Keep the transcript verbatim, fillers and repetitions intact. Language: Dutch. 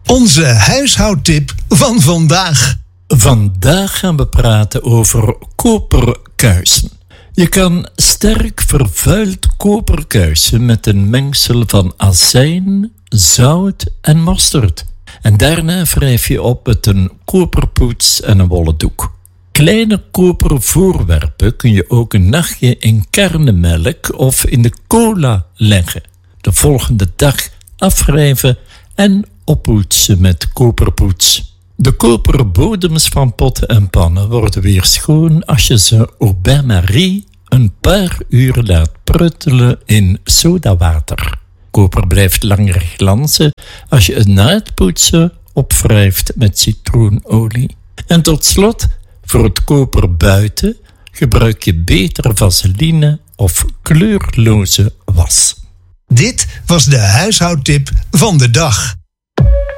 Onze huishoudtip van vandaag. Vandaag gaan we praten over koperkuisen. Je kan sterk vervuild koper kuisen met een mengsel van azijn, zout en mosterd. En daarna wrijf je op met een koperpoets en een wollen doek. Kleine koperen voorwerpen kun je ook een nachtje in karnemelk of in de cola leggen. De volgende dag afwrijven en oppoetsen met koperpoets. De koperen bodems van potten en pannen worden weer schoon als je ze au bain-marie een paar uur laat pruttelen in sodawater. Koper blijft langer glanzen als je het na het poetsen opwrijft met citroenolie. En tot slot, voor het koper buiten gebruik je beter vaseline of kleurloze was. Dit was de huishoudtip van de dag.